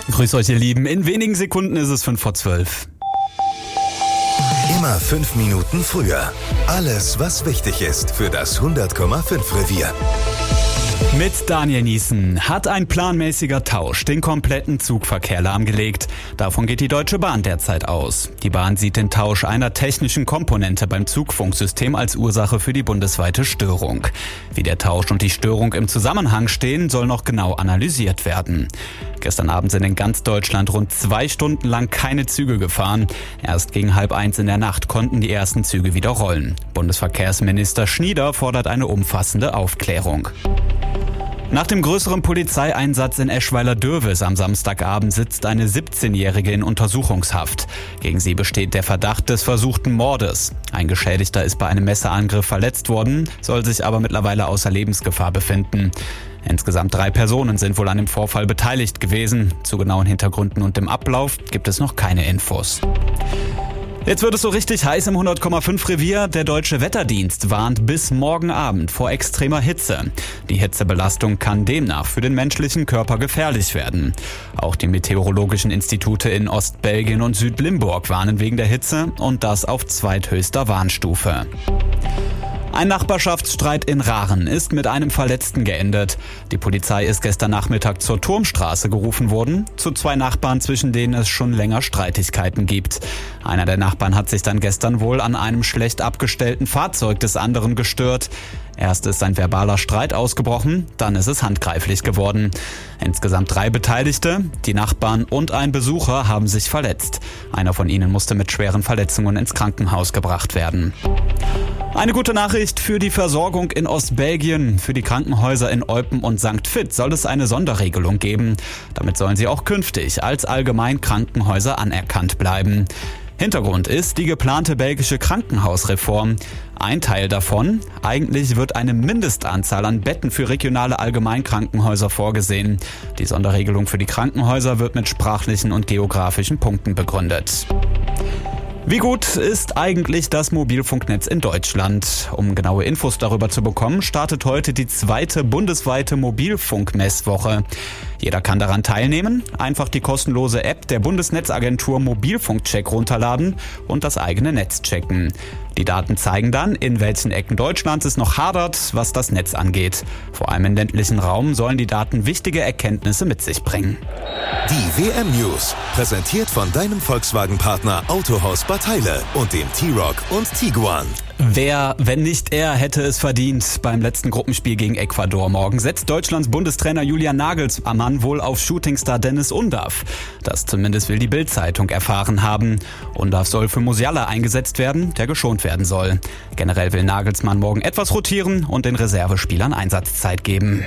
Grüß euch, ihr Lieben. In wenigen Sekunden ist es 11:55. Immer 5 Minuten früher. Alles, was wichtig ist für das 100,5 Revier. Mit Daniel Niesen hat ein planmäßiger Tausch den kompletten Zugverkehr lahmgelegt. Davon geht die Deutsche Bahn derzeit aus. Die Bahn sieht den Tausch einer technischen Komponente beim Zugfunksystem als Ursache für die bundesweite Störung. Wie der Tausch und die Störung im Zusammenhang stehen, soll noch genau analysiert werden. Gestern Abend sind in ganz Deutschland rund 2 Stunden lang keine Züge gefahren. Erst gegen 12:30 in der Nacht konnten die ersten Züge wieder rollen. Bundesverkehrsminister Schnieder fordert eine umfassende Aufklärung. Nach dem größeren Polizeieinsatz in Eschweiler-Dürwes am Samstagabend sitzt eine 17-Jährige in Untersuchungshaft. Gegen sie besteht der Verdacht des versuchten Mordes. Ein Geschädigter ist bei einem Messerangriff verletzt worden, soll sich aber mittlerweile außer Lebensgefahr befinden. Insgesamt 3 Personen sind wohl an dem Vorfall beteiligt gewesen. Zu genauen Hintergründen und dem Ablauf gibt es noch keine Infos. Jetzt wird es so richtig heiß im 100,5 Revier. Der Deutsche Wetterdienst warnt bis morgen Abend vor extremer Hitze. Die Hitzebelastung kann demnach für den menschlichen Körper gefährlich werden. Auch die meteorologischen Institute in Ostbelgien und Südlimburg warnen wegen der Hitze und das auf zweithöchster Warnstufe. Ein Nachbarschaftsstreit in Rachen ist mit einem Verletzten geendet. Die Polizei ist gestern Nachmittag zur Turmstraße gerufen worden, zu 2 Nachbarn, zwischen denen es schon länger Streitigkeiten gibt. Einer der Nachbarn hat sich dann gestern wohl an einem schlecht abgestellten Fahrzeug des anderen gestört. Erst ist ein verbaler Streit ausgebrochen, dann ist es handgreiflich geworden. Insgesamt 3 Beteiligte, die Nachbarn und ein Besucher, haben sich verletzt. Einer von ihnen musste mit schweren Verletzungen ins Krankenhaus gebracht werden. Eine gute Nachricht für die Versorgung in Ostbelgien. Für die Krankenhäuser in Eupen und St. Vith soll es eine Sonderregelung geben. Damit sollen sie auch künftig als Allgemeinkrankenhäuser anerkannt bleiben. Hintergrund ist die geplante belgische Krankenhausreform. Ein Teil davon: eigentlich wird eine Mindestanzahl an Betten für regionale Allgemeinkrankenhäuser vorgesehen. Die Sonderregelung für die Krankenhäuser wird mit sprachlichen und geografischen Punkten begründet. Wie gut ist eigentlich das Mobilfunknetz in Deutschland? Um genaue Infos darüber zu bekommen, startet heute die 2. bundesweite Mobilfunkmesswoche. Jeder kann daran teilnehmen, einfach die kostenlose App der Bundesnetzagentur Mobilfunkcheck runterladen und das eigene Netz checken. Die Daten zeigen dann, in welchen Ecken Deutschlands es noch hadert, was das Netz angeht. Vor allem im ländlichen Raum sollen die Daten wichtige Erkenntnisse mit sich bringen. Die WM-News, präsentiert von deinem Volkswagen-Partner Autohaus Bad Heile und dem T-Roc und Tiguan. Wer, wenn nicht er, hätte es verdient? Beim letzten Gruppenspiel gegen Ecuador morgen setzt Deutschlands Bundestrainer Julian Nagelsmann wohl auf Shootingstar Dennis Undav. Das zumindest will die Bild-Zeitung erfahren haben. Undav soll für Musiala eingesetzt werden, der geschont werden soll. Generell will Nagelsmann morgen etwas rotieren und den Reservespielern Einsatzzeit geben.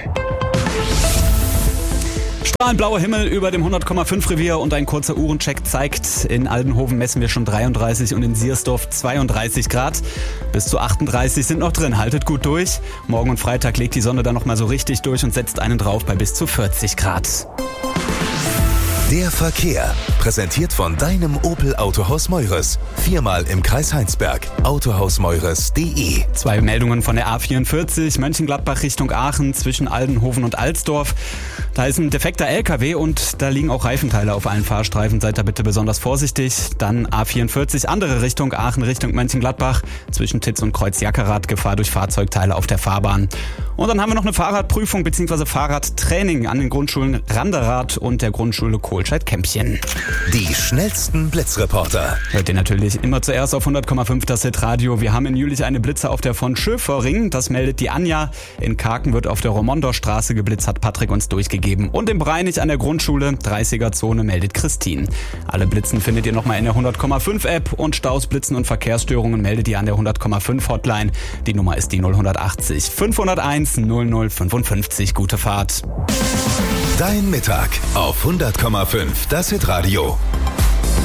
Strahlend blauer Himmel über dem 100,5 Revier und ein kurzer Uhrencheck zeigt, in Aldenhoven messen wir schon 33 und in Siersdorf 32 Grad. Bis zu 38 sind noch drin, haltet gut durch. Morgen und Freitag legt die Sonne dann nochmal so richtig durch und setzt einen drauf bei bis zu 40 Grad. Der Verkehr, präsentiert von deinem Opel Autohaus Meures. 4-mal im Kreis Heinsberg. Autohausmeures.de. 2 Meldungen von der A44, Mönchengladbach Richtung Aachen zwischen Aldenhoven und Alsdorf. Da ist ein defekter LKW und da liegen auch Reifenteile auf allen Fahrstreifen. Seid da bitte besonders vorsichtig. Dann A44, andere Richtung, Aachen Richtung Mönchengladbach. Zwischen Titz und Kreuz Jackerath, Gefahr durch Fahrzeugteile auf der Fahrbahn. Und dann haben wir noch eine Fahrradprüfung bzw. Fahrradtraining an den Grundschulen Randerath und der Grundschule Kohlscheid-Kämpchen. Die schnellsten Blitzreporter. Hört ihr natürlich immer zuerst auf 100,5 das Hitradio. Wir haben in Jülich eine Blitze auf der von Schöfering. Das meldet die Anja. In Karken wird auf der Romondorstraße geblitzt, hat Patrick uns durchgegeben. Und in Breinig an der Grundschule 30er-Zone meldet Christine. Alle Blitzen findet ihr nochmal in der 100,5 App und Staus, Blitzen und Verkehrsstörungen meldet ihr an der 100,5 Hotline. Die Nummer ist die 0180 501 0055. Gute Fahrt. Dein Mittag auf 100,5 das Hitradio.